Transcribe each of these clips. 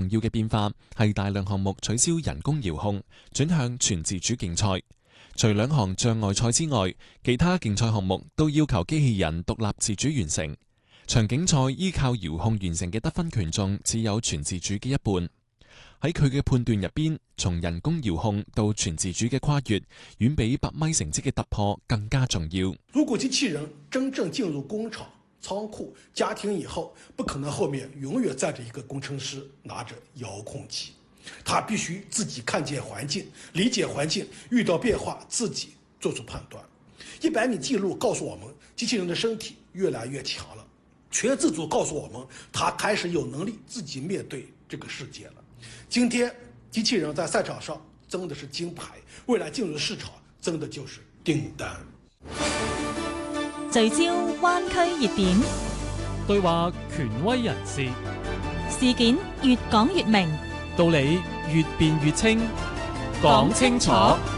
重要嘅變化係大量項目取消人工遙控，轉向全自主競賽。除兩項障礙賽之外，其他競賽項目都要求機器人獨立自主完成。場景賽依靠遙控完成嘅得分權重只有全自主嘅一半。喺佢嘅判斷入邊，從人工遙控到全自主嘅跨越，遠比100米成績嘅突破更加重要。 如果機器人真正進入工廠、倉庫、家庭以後，不可能後面永遠站着一個工程師拿着遙控器，他必須自己看見環境，理解環境，遇到變化自己做出判斷。100米記錄告訴我們，機器人的身體越來越強了。全自主告訴我們，他開始有能力自己面對這個世界了。今天機器人在賽場上爭的是金牌，未來進入市場爭的就是訂單。 聚焦灣區熱點， 對話權威人士， 事件越講越明， 道理越辯越清，講清楚。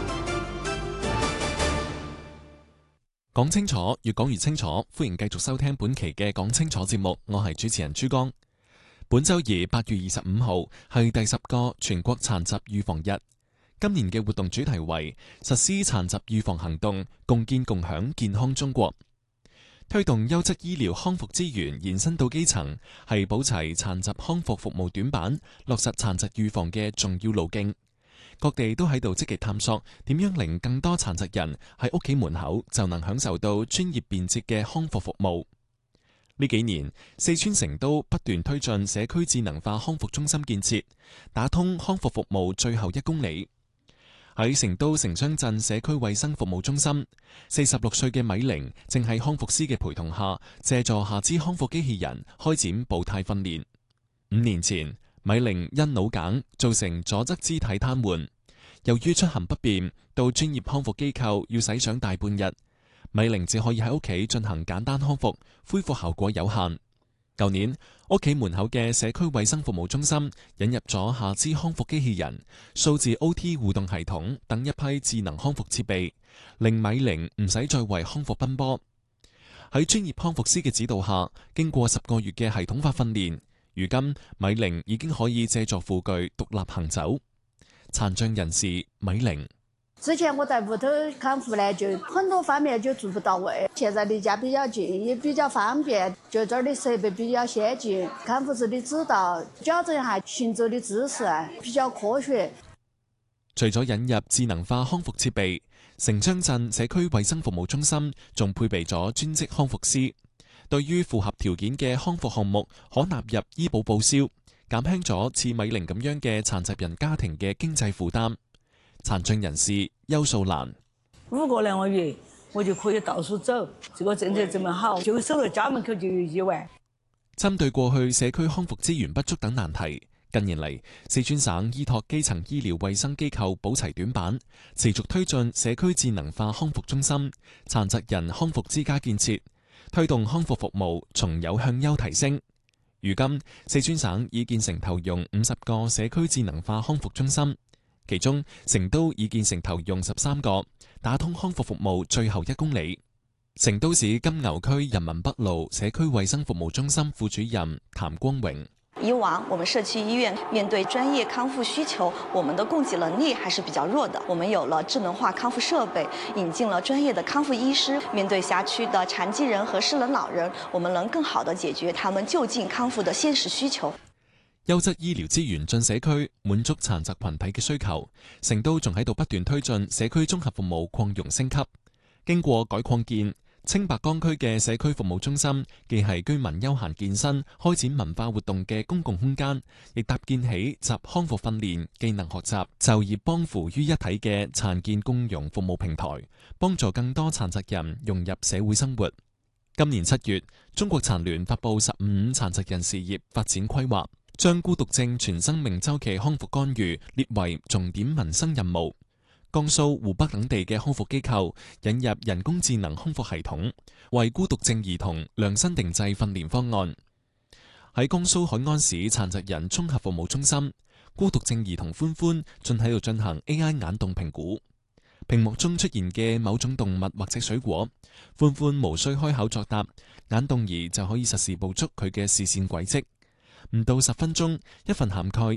講清楚，越講越清楚。歡迎繼續收聽本期嘅講清楚節目，我係主持人朱剛。本周二8月25號係第10個全國殘疾預防日。今年嘅活動主題為實施殘疾預防行動，共建共享健康中國。推動優質醫療康復資源延伸到基層，係補齊殘疾康復服務短板、落實殘疾預防嘅重要路徑。各地都喺度積極探索點樣令更多殘疾人喺屋企門口就能享受到專業便捷嘅康復服務。呢幾年，四川成都不斷推進社區智能化康復中心建設，打通康復服務最後1公里。喺成都城雙鎮社區衛生服務中心，46歲嘅米玲正喺康復師嘅陪同下，借助下肢康復機器人開展步態訓練。5年前，米玲因腦梗造成左側肢體癱瘓，由於出行不便，到專業康復機構要使上大半日。米玲只可以喺屋企進行簡單康復，恢復效果有限。舊年，屋企門口嘅社區衛生服務中心引入咗下肢康復機器人、數字 OT 互動系統等一批智能康復設備，令米玲唔使再為康復奔波。喺專業康復師嘅指導下，經過10個月嘅系統化訓練，如今米玲已經可以借助輔具獨立行走。殘障人士米玲。 之前我在屋頭康復呢，就很多方面就做不到位。現在離家比較近，也比較方便，就這兒的設備比較先進，康復師的指導，矯正一下行走的姿勢，比較科學。 除咗引入智能化康復設備，城雙鎮社區衛生服務中心仲配備咗專職康復師，對於符合條件嘅康復項目可納入醫保報銷，減輕咗似米玲咁樣嘅殘疾人家庭嘅經濟負擔。殘障人士邱素蘭 ，5個2個月我就可以到處走，這個政策這麼好，就守到家門口就有1萬。 針對過去社區康復資源不足等難題，近年嚟四川省依託基層醫療衛生機構補齊短板，持續推進社區智能化康復中心、殘疾人康復之家建設，推動康復服務從有向優提升。如今，四川省已建成投用50個社區智能化康復中心。其中，成都已建成投用13個，打通康復服務最後1公里。成都市金牛區人民北路社區衛生服務中心副主任譚光榮。 以往我們社區醫院面對專業康復需求，我們的供給能力還是比較弱的。我們有了智能化康復設備，引進了專業的康復醫師，面對轄區的殘疾人和失能老人，我們能更好地解決他們就近康復的現實需求。 優質醫療資源進社區，滿足殘疾群體嘅需求。成都仲喺度不斷推進社區綜合服務擴容升級。經過改擴建，青白江區嘅社區服務中心既係居民休閒健身、開展文化活動嘅公共空間，亦搭建起集康復訓練、技能學習、就業幫扶於一體嘅殘健共融服務平台，幫助更多殘疾人融入社會生活。今年7月，中國殘聯發布15殘疾人事業發展規劃，將孤獨症全生命週期康復干預列為重點民生任務。江蘇、湖北等地嘅康復機構引入人工智能康復系統，為孤獨症兒童量身定製訓練方案。喺江蘇海安市殘疾人綜合服務中心，孤獨症兒童歡歡正喺度進行 AI 眼動評估。屏幕中出現嘅某種動物或者水果，歡歡無需開口作答，眼動儀就可以實時捕捉佢嘅視線軌跡。唔到10分鐘，一份涵蓋